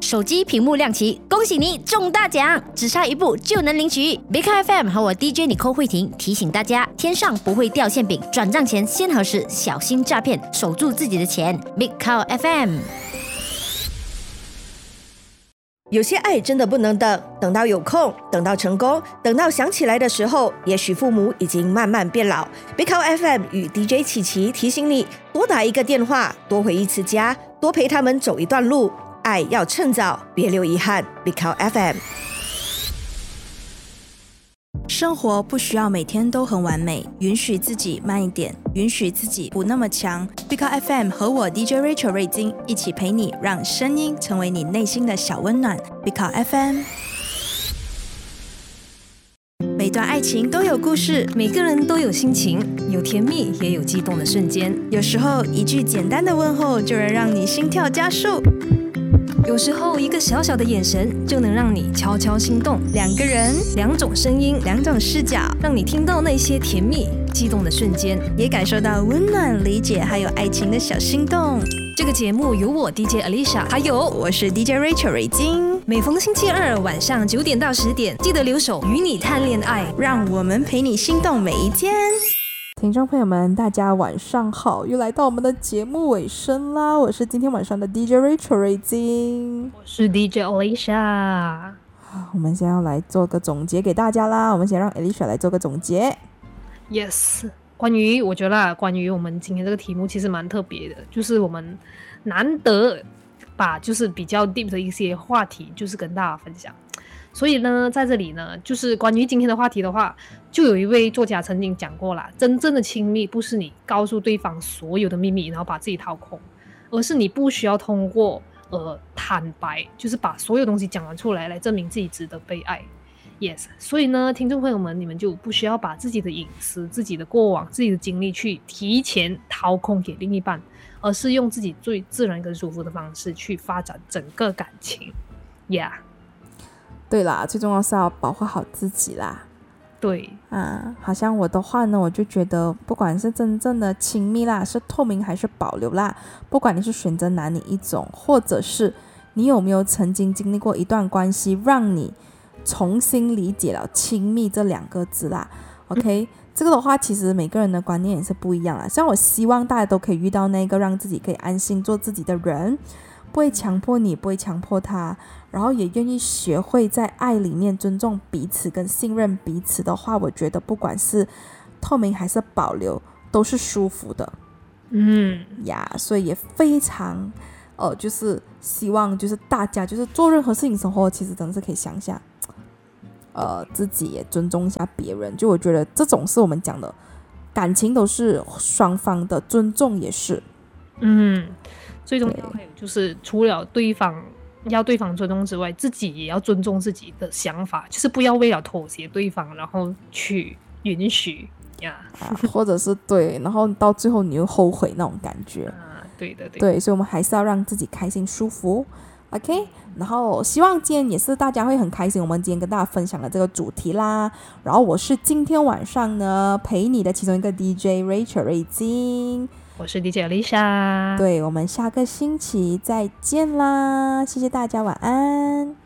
手机屏幕亮起，恭喜你中大奖，只差一步就能领取。Big Cow FM 和我 DJ Nicole 慧婷提醒大家，天上不会掉馅饼，转账前先核实，小心诈骗，守住自己的钱。Big Cow FM。 有些爱真的不能等，等到有空，等到成功，等到想起来的时候，也许父母已经慢慢变老。Big Cow FM 与 DJ 琪琪提醒你，多打一个电话，多回一次家，多陪他们走一段路，爱要趁早，别留遗憾。Big Cow FM。 生活不需要每天都很完美，允许自己慢一点，允许自己不那么强。Big Cow FM 和我 DJ Rachel 瑞金一起陪你，让声音成为你内心的小温暖。Big Cow FM。每段爱情都有故事， 每个人都有心情，有甜蜜也有激动的瞬间。 有时候一句简单的问候就能让你心跳加速， 有时候一个小小的眼神就能让你悄悄心动。 两个人， 两种声音， 两种视角， 让你听到那些甜蜜激动的瞬间， 也感受到温暖、理解还有爱情的小心动。 这个节目由我 DJ Alicia 还有我是 DJ Rachel 瑞金， 每逢星期二晚上9点到10点，记得留守与你谈恋爱， 让我们陪你心动每一天。 听众朋友们，大家晚上好，又来到我们的节目尾声啦。我是今天晚上的 DJ Rachel 瑞金， 我是 DJ Alicia。 我们先要来做个总结给大家啦。我们先让 Alicia 来做个总结。 Yes， 我觉得关于我们今天这个题目其实蛮特别的，就是我们难得把就是比较 deep 的一些话题就是跟大家分享。所以呢，在这里呢，就是关于今天的话题的话，就有一位作家曾经讲过啦，真正的亲密不是你告诉对方所有的秘密，然后把自己掏空，而是你不需要通过坦白，就是把所有东西讲完出来，来证明自己值得被爱。Yes， 所以呢，听众朋友们，你们就不需要把自己的隐私、自己的过往、自己的经历去提前掏空给另一半，而是用自己最自然跟舒服的方式去发展整个感情。Yeah。 对啦，最重要是要保护好自己啦。 对啊，好像我的话呢，我就觉得不管是真正的亲密啦，是透明还是保留啦，不管你是选择哪里一种，或者是你有没有曾经经历过一段关系，让你重新理解了亲密这2个字啦。OK，这个的话其实每个人的观念也是不一样啦。像我希望大家都可以遇到那个让自己可以安心做自己的人，不会强迫你，不会强迫他，然后也愿意学会在爱里面尊重彼此跟信任彼此的话，我觉得不管是透明还是保留都是舒服的。所以也非常就是希望就是大家就是做任何事情的时候，其实真的是可以想一下自己也尊重一下别人。就我觉得这种是我们讲的感情都是双方的，尊重也是最重要还有就是除了对方要对方尊重之外，自己也要尊重自己的想法，就是不要为了妥协对方然后去允许或者是对，然后到最后你又后悔那种感觉对，所以我们还是要让自己开心舒服。 OK， 然后希望今天也是大家会很开心，我们今天跟大家分享的这个主题啦。然后我是今天晚上呢陪你的其中一个 DJ Rachel 瑞金， 我是 DJ Alicia。 对，我们下个星期再见啦，谢谢大家，晚安。